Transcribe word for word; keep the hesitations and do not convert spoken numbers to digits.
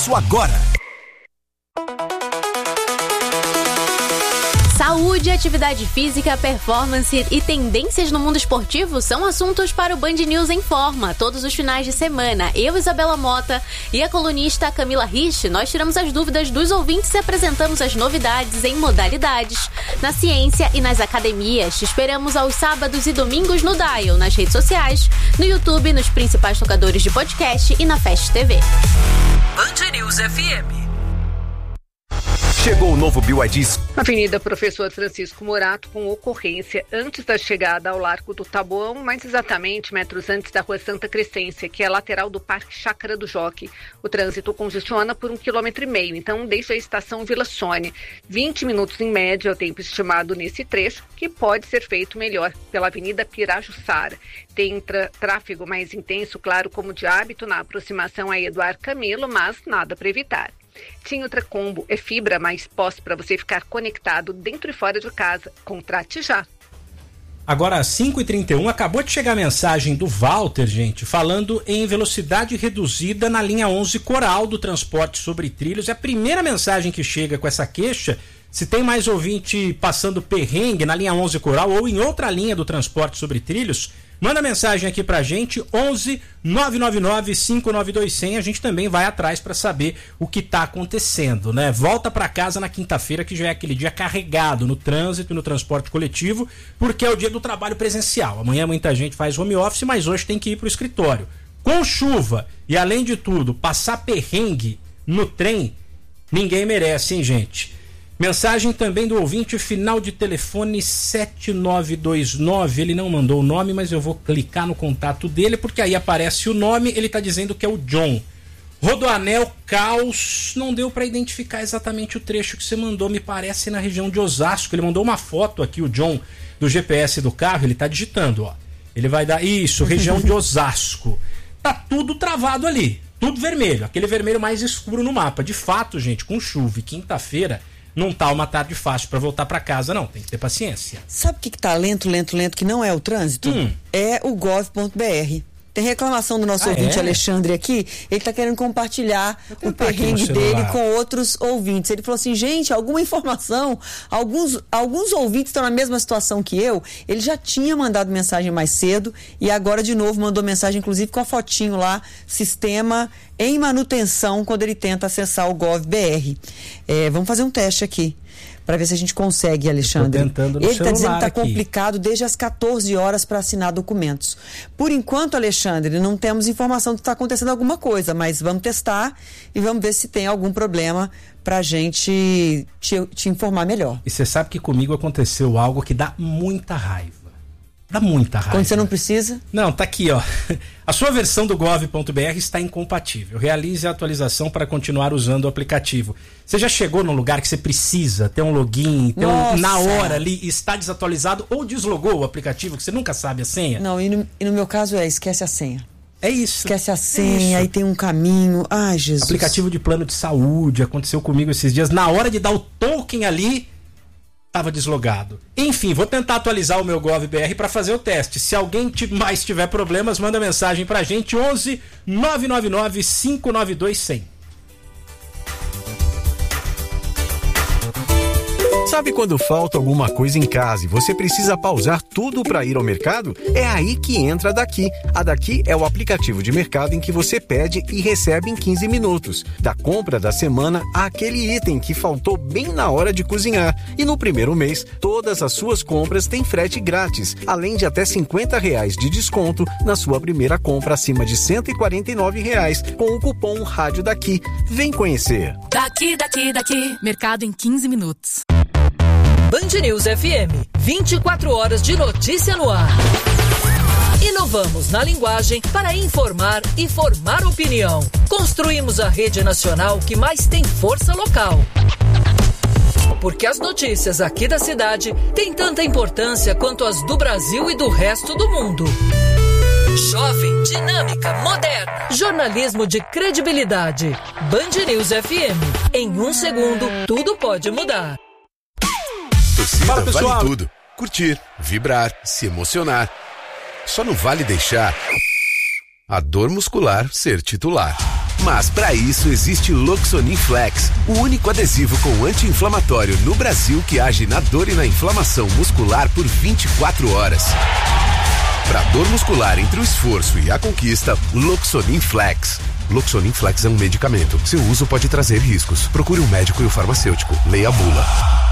Agora. Saúde, atividade física, performance e tendências no mundo esportivo são assuntos para o Band News em Forma. Todos os finais de semana, eu, Isabela Mota e a colunista Camila Rich, nós tiramos as dúvidas dos ouvintes e apresentamos as novidades em modalidades, na ciência e nas academias. Te esperamos aos sábados e domingos no Dial, nas redes sociais, no YouTube, nos principais tocadores de podcast e na Fast T V. Band News F M. Chegou o novo B Y D. Avenida Professor Francisco Morato com ocorrência antes da chegada ao Largo do Taboão, mais exatamente metros antes da Rua Santa Crescência, que é lateral do Parque Chácara do Jockey. O trânsito congestiona por um quilômetro e meio, então deixa a estação Vila Sônia. vinte minutos em média é o tempo estimado nesse trecho, que pode ser feito melhor pela Avenida Pirajussara. Tem tra- tráfego mais intenso, claro, como de hábito, na aproximação a Eduardo Camilo, mas nada para evitar. Tim Ultracombo é fibra mais pós para você ficar conectado dentro e fora de casa. Contrate já. Agora às cinco e trinta e um, acabou de chegar a mensagem do Walter, gente, falando em velocidade reduzida na linha onze Coral do transporte sobre trilhos. É a primeira mensagem que chega com essa queixa. Se tem mais ouvinte passando perrengue na linha onze Coral ou em outra linha do transporte sobre trilhos, manda mensagem aqui pra gente, onze nove nove nove cinco nove dois zero zero. A gente também vai atrás para saber o que tá acontecendo, né? Volta para casa na quinta-feira, que já é aquele dia carregado no trânsito e no transporte coletivo, porque é o dia do trabalho presencial. Amanhã muita gente faz home office, mas hoje tem que ir pro escritório. Com chuva e, além de tudo, passar perrengue no trem, ninguém merece, hein, gente? Mensagem também do ouvinte, final de telefone sete nove dois nove. Ele não mandou o nome, mas eu vou clicar no contato dele, porque aí aparece o nome. Ele está dizendo que é o John. Rodoanel, caos. Não deu para identificar exatamente o trecho que você mandou, me parece na região de Osasco. Ele mandou uma foto aqui, o John, do G P S do carro. Ele está digitando, ó. Ele vai dar, isso, região de Osasco. Tá tudo travado ali, tudo vermelho. Aquele vermelho mais escuro no mapa. De fato, gente, com chuva e quinta-feira, não tá uma tarde fácil para voltar para casa, não. Tem que ter paciência. Sabe o que, que tá lento, lento, lento, que não é o trânsito? Hum. É o gov ponto b r. Tem reclamação do nosso ah, ouvinte é? Alexandre aqui. Ele tá querendo compartilhar o perrengue dele com outros ouvintes. Ele falou assim, gente, alguma informação? Alguns, alguns ouvintes estão na mesma situação que eu. Ele já tinha mandado mensagem mais cedo e agora de novo mandou mensagem, inclusive com a fotinho lá, sistema em manutenção, quando ele tenta acessar o gov ponto b r. É, vamos fazer um teste aqui para ver se a gente consegue, Alexandre. Ele está dizendo que está complicado desde as quatorze horas para assinar documentos. Por enquanto, Alexandre, não temos informação de que está acontecendo alguma coisa, mas vamos testar e vamos ver se tem algum problema para a gente te, te informar melhor. E você sabe que comigo aconteceu algo que dá muita raiva. Dá muita raiva. Quando você não precisa? Não, tá aqui, ó. A sua versão do gov ponto b r está incompatível. Realize a atualização para continuar usando o aplicativo. Você já chegou num lugar que você precisa ter um login, ter um, na hora ali, está desatualizado ou deslogou o aplicativo que você nunca sabe a senha? Não, e no, e no meu caso é esquece a senha. É isso. Esquece a senha, é aí tem um caminho. Ai, Jesus. Aplicativo de plano de saúde, aconteceu comigo esses dias. Na hora de dar o token ali, estava deslogado. Enfim, vou tentar atualizar o meu gov ponto b r para fazer o teste. Se alguém mais tiver problemas, manda mensagem pra gente, onze nove nove nove cinco nove dois zero zero. Sabe quando falta alguma coisa em casa e você precisa pausar tudo para ir ao mercado? É aí que entra a Daqui. A Daqui é o aplicativo de mercado em que você pede e recebe em quinze minutos. Da compra da semana àquele item que faltou bem na hora de cozinhar. E no primeiro mês, todas as suas compras têm frete grátis, além de até cinquenta reais de desconto na sua primeira compra acima de cento e quarenta e nove reais com o cupom Rádio Daqui. Vem conhecer. Daqui, daqui, daqui. Mercado em quinze minutos. Band News F M, vinte e quatro horas de notícia no ar. Inovamos na linguagem para informar e formar opinião. Construímos a rede nacional que mais tem força local. Porque as notícias aqui da cidade têm tanta importância quanto as do Brasil e do resto do mundo. Jovem, dinâmica, moderna. Jornalismo de credibilidade. Band News F M. Em um segundo, tudo pode mudar. Torcida Fala, pessoal. Vale tudo. Curtir, vibrar, se emocionar. Só não vale deixar a dor muscular ser titular. Mas para isso existe Loxonin Flex, o único adesivo com anti-inflamatório no Brasil que age na dor e na inflamação muscular por vinte e quatro horas. Para dor muscular entre o esforço e a conquista, Loxonin Flex. Loxonin Flex é um medicamento. Seu uso pode trazer riscos. Procure um médico e o farmacêutico. Leia a bula.